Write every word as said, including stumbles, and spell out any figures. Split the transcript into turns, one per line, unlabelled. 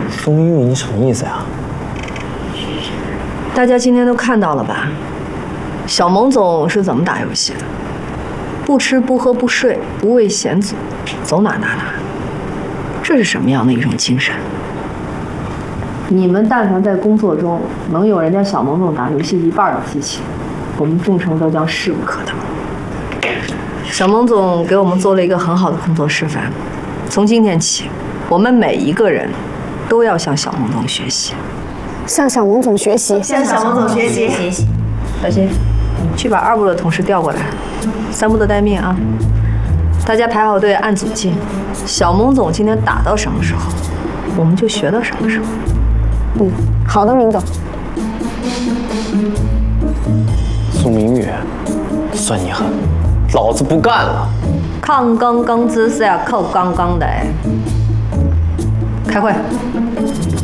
风云雨，你什么意思呀？
大家今天都看到了吧？小蒙总是怎么打游戏的？不吃不喝不睡，不畏险阻，走哪打哪。这是什么样的一种精神？你们但凡在工作中能有人家小蒙总打游戏一半的激情，我们众诚都将势不可挡。小蒙总给我们做了一个很好的工作示范，从今天起，我们每一个人都要向小蒙总学习。
向小蒙总学习，
向小蒙总学习。学习。
小新，去把二部的同事调过来，三部的待命啊！大家排好队，按组进。小蒙总今天打到什么时候，我们就学到什么时候。
嗯，好的，明总。
宋明宇，算你狠，老子不干了！
抗刚刚姿势要靠刚刚的哎。开会。